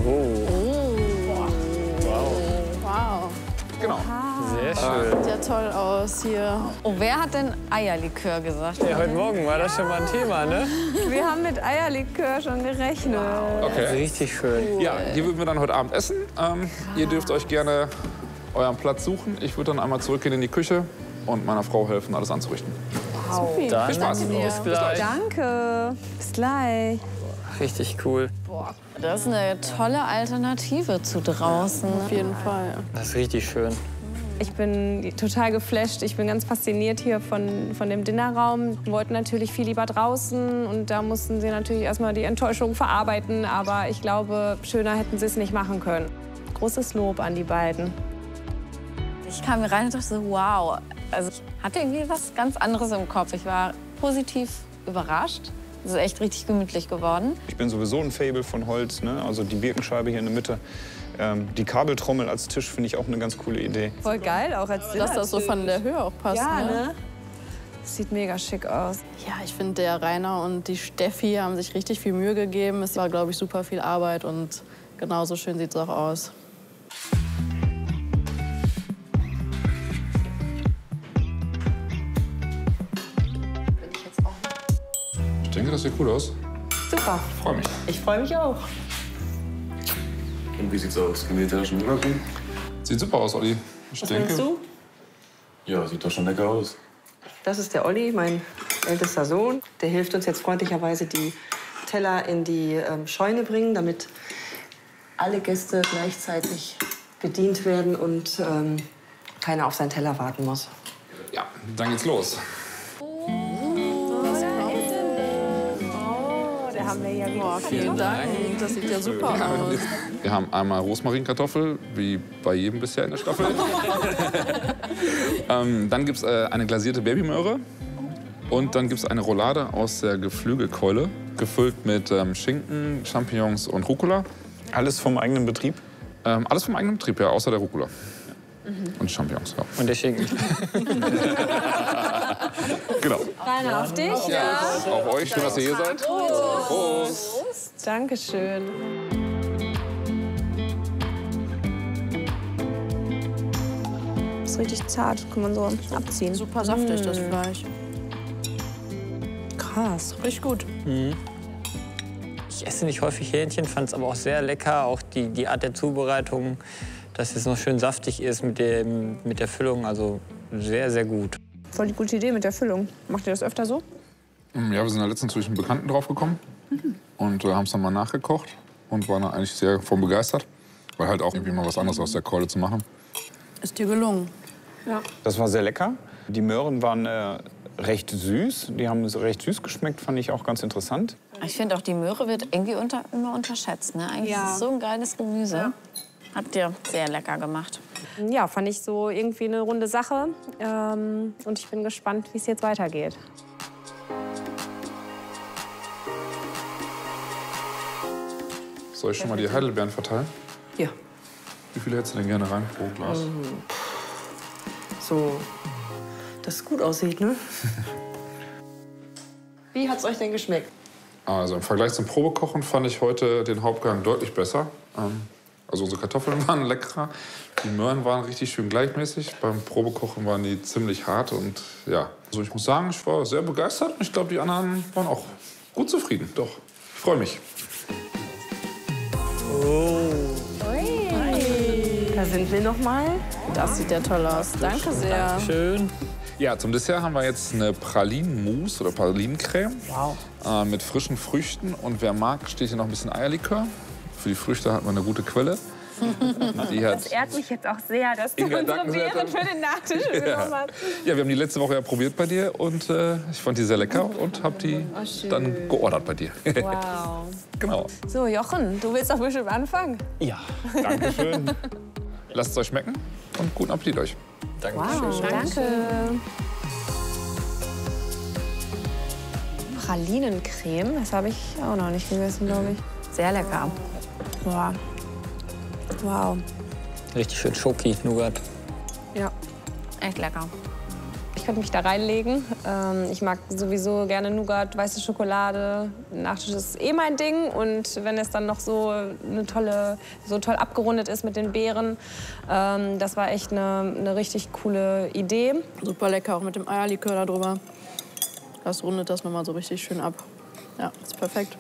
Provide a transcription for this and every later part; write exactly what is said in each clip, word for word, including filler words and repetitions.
Oh. Wow. Wow. Genau. Sehr schön. Sieht ja toll aus hier. Oh, wer hat denn Eierlikör gesagt? Ja, heute Morgen war das schon mal ein Thema, ne? Wir haben mit Eierlikör schon gerechnet. Okay. Richtig schön. Ja, hier würden wir dann heute Abend essen. Ähm, ihr dürft euch gerne euren Platz suchen. Ich würde dann einmal zurückgehen in die Küche und meiner Frau helfen, alles anzurichten. Dann Viel Spaß. bis gleich. Danke. Bis gleich. Richtig cool. Boah, das ist eine tolle Alternative zu draußen. Auf jeden Fall. Das ist richtig schön. Ich bin total geflasht. Ich bin ganz fasziniert hier von, von dem Dinnerraum. Wir wollten natürlich viel lieber draußen und da mussten sie natürlich erstmal die Enttäuschung verarbeiten. Aber ich glaube, schöner hätten sie es nicht machen können. Großes Lob an die beiden. Ich kam hier rein und dachte so, wow. Also ich hatte irgendwie was ganz anderes im Kopf. Ich war positiv überrascht. Es ist echt richtig gemütlich geworden. Ich bin sowieso ein Faible von Holz, ne? Also die Birkenscheibe hier in der Mitte. Ähm, die Kabeltrommel als Tisch finde ich auch eine ganz coole Idee. Voll geil, auch als Dass das so von der Höhe auch passt. Ja, ne? ne? Sieht mega schick aus. Ja, ich finde, der Rainer und die Steffi haben sich richtig viel Mühe gegeben. Es war, glaube ich, super viel Arbeit und genauso schön sieht es auch aus. Ich denke, das sieht cool aus. Super. Ich freue mich. Ich freue mich auch. Und wie sieht's aus? Können wir da schon rübergehen? Sieht super aus, Olli. Ich Was denke. denkst du? Ja, sieht doch schon lecker aus. Das ist der Olli, mein ältester Sohn. Der hilft uns jetzt freundlicherweise, die Teller in die ähm, Scheune bringen, damit alle Gäste gleichzeitig bedient werden und ähm, keiner auf seinen Teller warten muss. Ja, dann geht's los. Da haben wir ja wieder. Boah, vielen Dank. Das sieht ja super aus. Wir haben einmal Rosmarinkartoffel, wie bei jedem bisher in der Staffel. ähm, dann gibt es äh, eine glasierte Babymöhre. Und dann gibt es eine Roulade aus der Geflügelkeule, gefüllt mit ähm, Schinken, Champignons und Rucola. Alles vom eigenen Betrieb? Ähm, alles vom eigenen Betrieb, ja, außer der Rucola. Mhm. Und Champignons, ja. Und der Schinken. Genau. Rainer, auf dich. Ja. Auf euch, schön, dass ihr hier seid. Prost. Prost. Dankeschön. Ist richtig zart, kann man so abziehen. Super saftig, das Fleisch. Krass. Richtig gut. Mhm. Ich esse nicht häufig Hähnchen, fand es aber auch sehr lecker. Auch die, die Art der Zubereitung, dass es noch schön saftig ist mit, dem, mit der Füllung. Also sehr, sehr gut. Voll die gute Idee mit der Füllung. Macht ihr das öfter so? Ja, wir sind da letztens durch einen Bekannten draufgekommen und äh, haben es dann mal nachgekocht und waren da eigentlich sehr von begeistert. Weil halt auch irgendwie mal was anderes aus der Keule zu machen. Ist dir gelungen? Ja. Das war sehr lecker. Die Möhren waren äh, recht süß. Die haben recht süß geschmeckt, fand ich auch ganz interessant. Ich finde auch, die Möhre wird irgendwie unter, immer unterschätzt. Ne? Eigentlich Ja. ist es so ein geiles Gemüse. Ja. Habt ihr sehr lecker gemacht. Ja, fand ich so irgendwie eine runde Sache. Ähm, und ich bin gespannt, wie es jetzt weitergeht. Soll ich schon mal die Heidelbeeren verteilen? Ja. Wie viele hättest du denn gerne rein pro Glas? So, dass es gut aussieht, ne? Wie hat's euch denn geschmeckt? Also im Vergleich zum Probekochen fand ich heute den Hauptgang deutlich besser. Ähm, Also unsere Kartoffeln waren leckerer, die Möhren waren richtig schön gleichmäßig. Beim Probekochen waren die ziemlich hart und ja. Also ich muss sagen, ich war sehr begeistert und ich glaube, die anderen waren auch gut zufrieden. Doch, ich freue mich. Da sind wir noch mal. Das sieht ja toll aus. Danke sehr. Schön. Ja, zum Dessert haben wir jetzt eine Pralinenmousse oder Pralinencreme Wow. äh, mit frischen Früchten. Und wer mag, steht hier noch ein bisschen Eierlikör. Für die Früchte hat man eine gute Quelle. Die hat Das ehrt mich jetzt auch sehr, dass du Inga, unsere dankenswert. Beeren für den Nachtisch übernommen hast. Ja, wir haben die letzte Woche ja probiert bei dir und äh, ich fand die sehr lecker und habe die dann geordert bei dir. Wow. Genau. So, Jochen, du willst doch bestimmt anfangen. Ja. Dankeschön. Lasst es euch schmecken und guten Appetit euch. Wow, danke. Pralinencreme, das habe ich auch noch nicht gegessen, glaube ich. Sehr lecker. Wow. Wow. Richtig schön Schoki, Nougat. Ja. Echt lecker. Ich ich könnte mich da reinlegen. Ähm, ich mag sowieso gerne Nougat, weiße Schokolade. Nachtisch ist eh mein Ding. Und wenn es dann noch so, eine tolle, so toll abgerundet ist mit den Beeren, ähm, das war echt eine, eine richtig coole Idee. Super lecker, auch mit dem Eierlikör da drüber. Das rundet das nochmal so richtig schön ab. Ja, ist perfekt.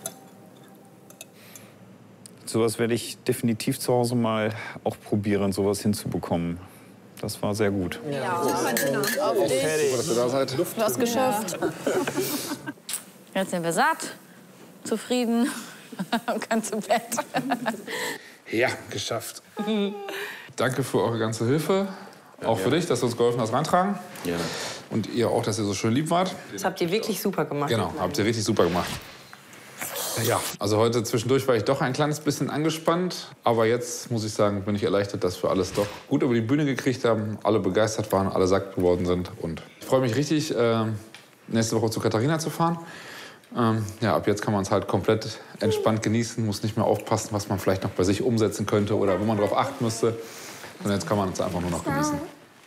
Sowas werde ich definitiv zu Hause mal auch probieren, sowas hinzubekommen. Das war sehr gut. Ja, auf dich. Super, dass ihr da seid. Du hast geschafft. Jetzt sind wir satt, zufrieden und können zu Bett. Ja, geschafft. Danke für eure ganze Hilfe. Auch für dich, dass du uns geholfen hast, reintragen. Ja. Und ihr auch, dass ihr so schön lieb wart. Das habt ihr wirklich super gemacht. Genau, habt ihr richtig super gemacht. Ja, also heute zwischendurch war ich doch ein kleines bisschen angespannt. Aber jetzt muss ich sagen, bin ich erleichtert, dass wir alles doch gut über die Bühne gekriegt haben. Alle begeistert waren, alle satt geworden sind. Und ich freue mich richtig, äh, nächste Woche zu Katharina zu fahren. Ähm, ja, ab jetzt kann man es halt komplett entspannt genießen. Muss nicht mehr aufpassen, was man vielleicht noch bei sich umsetzen könnte oder wo man darauf achten müsste. Und jetzt kann man es einfach nur noch genießen.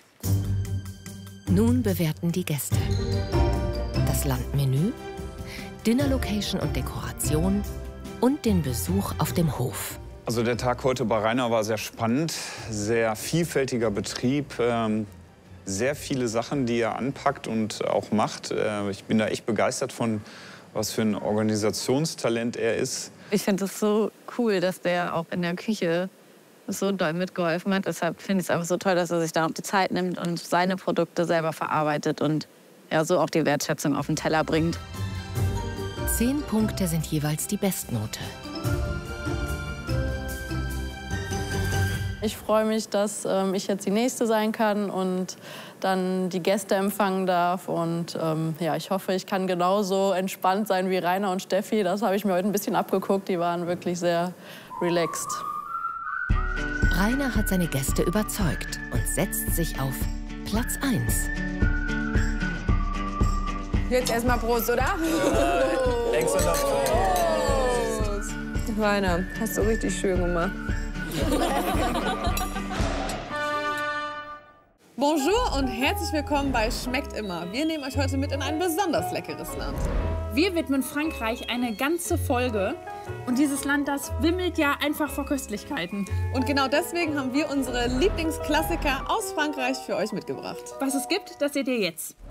Nun bewerten die Gäste das Landmenü, Dinner-Location und Dekoration und den Besuch auf dem Hof. Also der Tag heute bei Rainer war sehr spannend, sehr vielfältiger Betrieb, ähm, sehr viele Sachen, die er anpackt und auch macht. Äh, ich bin da echt begeistert von, was für ein Organisationstalent er ist. Ich finde es so cool, dass der auch in der Küche so doll mitgeholfen hat. Deshalb finde ich es einfach so toll, dass er sich da auch die Zeit nimmt und seine Produkte selber verarbeitet und ja, so auch die Wertschätzung auf den Teller bringt. Zehn Punkte sind jeweils die Bestnote. Ich freue mich, dass ähm, ich jetzt die Nächste sein kann und dann die Gäste empfangen darf. Und ähm, ja, ich hoffe, ich kann genauso entspannt sein wie Rainer und Steffi. Das habe ich mir heute ein bisschen abgeguckt. Die waren wirklich sehr relaxed. Rainer hat seine Gäste überzeugt und setzt sich auf Platz eins. Jetzt erstmal Prost, oder? Längst und auf Prost. Rainer, hast du richtig schön gemacht. Bonjour und herzlich willkommen bei Schmeckt immer. Wir nehmen euch heute mit in ein besonders leckeres Land. Wir widmen Frankreich eine ganze Folge. Und dieses Land, das wimmelt ja einfach vor Köstlichkeiten. Und genau deswegen haben wir unsere Lieblingsklassiker aus Frankreich für euch mitgebracht. Was es gibt, das seht ihr jetzt.